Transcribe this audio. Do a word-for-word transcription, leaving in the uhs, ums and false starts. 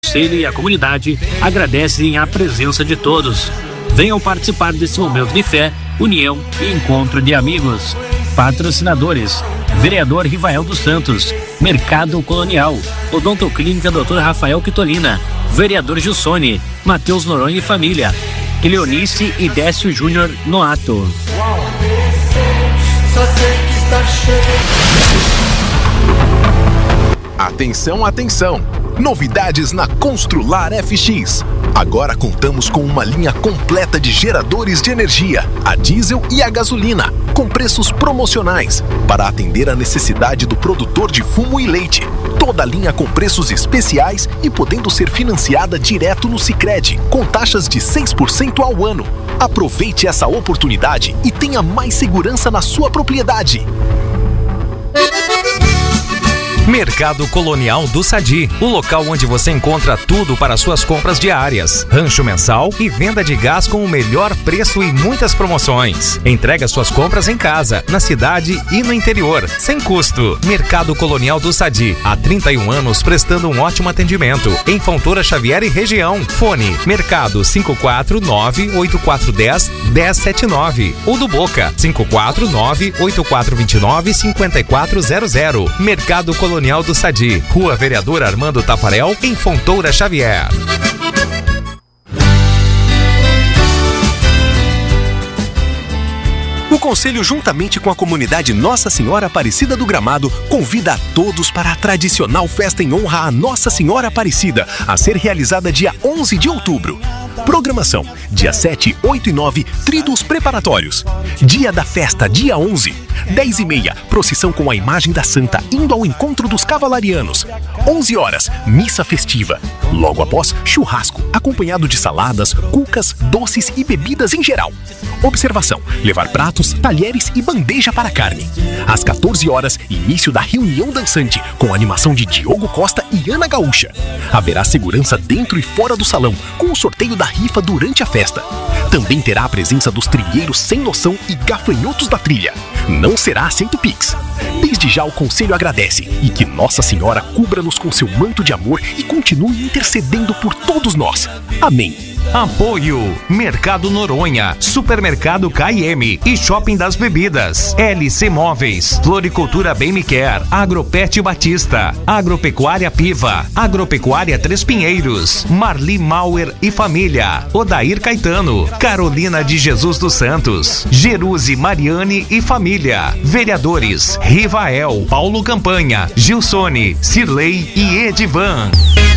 conselho e a comunidade agradecem a presença de todos. Venham participar desse momento de fé, união e encontro de amigos. Patrocinadores: Vereador Rivael dos Santos, Mercado Colonial, Odontoclínica doutor Rafael Quitolina, Vereador Gilsone, Matheus Noronha e Família, Cleonice e Décio Júnior Noato. Só sei que está cheio. Atenção, atenção! Novidades na Constrular F X. Agora contamos com uma linha completa de geradores de energia, a diesel e a gasolina, com preços promocionais, para atender a necessidade do produtor de fumo e leite. Toda a linha com preços especiais e podendo ser financiada direto no Sicredi, com taxas de seis por cento ao ano. Aproveite essa oportunidade e tenha mais segurança na sua propriedade. Mercado Colonial do Sadi, o local onde você encontra tudo para suas compras diárias, rancho mensal e venda de gás com o melhor preço e muitas promoções. Entrega suas compras em casa, na cidade e no interior, sem custo. Mercado Colonial do Sadi, há trinta e um anos prestando um ótimo atendimento em Fontoura Xavier e região. Fone Mercado cinco quatro nove oito quatro um zero um zero sete nove ou do Boca cinco quatro nove oito quatro dois nove cinco quatro zero zero. Mercado Colonial do Sadi, Rua Vereador Armando Tafarel, em Fontoura Xavier. O Conselho, juntamente com a comunidade Nossa Senhora Aparecida do Gramado, convida a todos para a tradicional festa em honra a Nossa Senhora Aparecida, a ser realizada dia onze de outubro. Programação: dia sete, oito e nove, tríduos preparatórios. Dia da festa, dia onze, dez e meia, procissão com a imagem da Santa indo ao encontro dos cavalarianos. onze horas, missa festiva. Logo após, churrasco, acompanhado de saladas, cucas, doces e bebidas em geral. Observação: levar pratos, talheres e bandeja para carne. Às quatorze horas, início da reunião dançante, com animação de Diogo Costa e Ana Gaúcha. Haverá segurança dentro e fora do salão, com o sorteio da rifa durante a festa. Também terá a presença dos trilheiros sem noção e gafanhotos da trilha. Não será aceito Pix. Desde já o Conselho agradece e que Nossa Senhora cubra-nos com seu manto de amor e continue intercedendo por todos nós. Amém. Apoio: Mercado Noronha, Supermercado K e M e Shopping das Bebidas, L C Móveis, Floricultura Bem Me Quer, Agropet Batista, Agropecuária Piva, Agropecuária Três Pinheiros, Marli Mauer e Família, Odair Caetano, Carolina de Jesus dos Santos, Jerusi Mariane e Família. Vereadores: Rivael, Paulo Campanha, Gilsone, Cirlei e Edivan.